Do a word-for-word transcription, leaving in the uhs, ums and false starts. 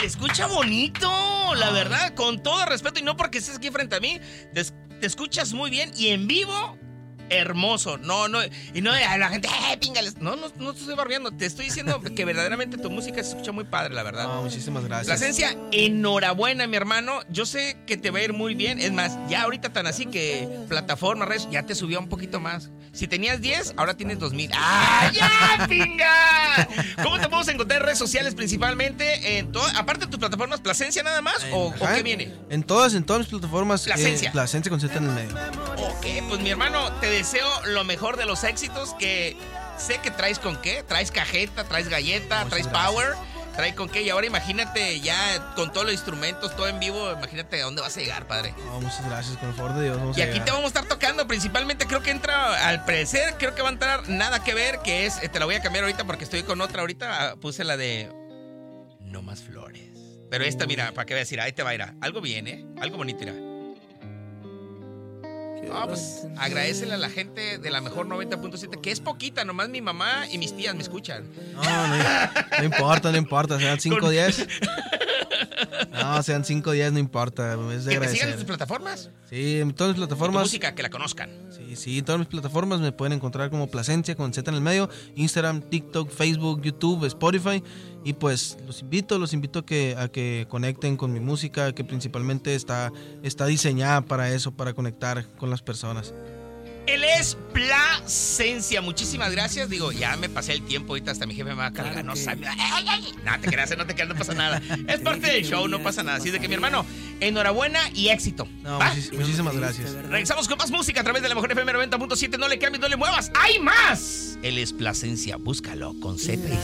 se escucha bonito, la verdad, con todo respeto, y no porque estés aquí frente a mí, te, te escuchas muy bien y en vivo, hermoso. No, no, y no a la gente, eh, píngales. No, no, no te estoy barbeando, te estoy diciendo que verdaderamente tu música se escucha muy padre, la verdad. No, muchísimas gracias. Plasencia, enhorabuena, mi hermano. Yo sé que te va a ir muy bien. Es más, ya ahorita tan así que plataformas, redes, ya te subió un poquito más. Si tenías diez, ahora tienes dos mil. ¡Ah, ya, pinga! ¿Cómo te podemos encontrar en redes sociales principalmente? En todo, aparte de tus plataformas, Plasencia nada más, o, ¿o qué viene? En todas, en todas mis plataformas. Plasencia. Eh, Plasencia con Z en el medio. Ok, pues mi hermano, te deseo lo mejor de los éxitos, que sé que traes con qué. Traes cajeta, traes galleta, Muchas traes gracias. power. Trae con qué, y ahora imagínate ya con todos los instrumentos, todo en vivo, imagínate a dónde vas a llegar, padre. No, muchas gracias, con el favor de Dios. Vamos Y a aquí llegar. te vamos a estar tocando, principalmente creo que entra, al parecer, creo que va a entrar Nada que Ver, que es, te la voy a cambiar ahorita porque estoy con otra ahorita, puse la de No Más Flores. Pero esta, mira, para que veas, mira, ahí te va a ir, algo bien, ¿eh? Algo bonito, mira. No, pues agradecele a la gente de la mejor noventa punto siete, que es poquita, nomás mi mamá y mis tías me escuchan. No, no, no importa, no importa, sean cinco o diez. No, sean cinco o diez, no importa. Es de ¿Que te sigan en agradecer. tus plataformas? Sí, en todas mis Tu plataformas. música, que la conozcan. Sí, sí, en todas mis plataformas me pueden encontrar como Plasencia con Z en el medio, Instagram, TikTok, Facebook, YouTube, Spotify. Y pues los invito, los invito a que, a que conecten con mi música, que principalmente está, está diseñada para eso, para conectar con las personas. Él es Plasencia, muchísimas gracias. Digo, ya me pasé el tiempo, ahorita hasta mi jefe me va a cargar, Claro no que- sabe. Ay, ay, no te creas, no te creas, no pasa nada. Es parte del show, no pasa nada. Así de que, mi hermano, enhorabuena y éxito. No, ¿Va? muchis- muchísimas gracias. Regresamos con más música a través de la Mejor F M noventa punto siete. No le cambies, no le muevas. ¡Hay más! Él es Plasencia, búscalo con Z y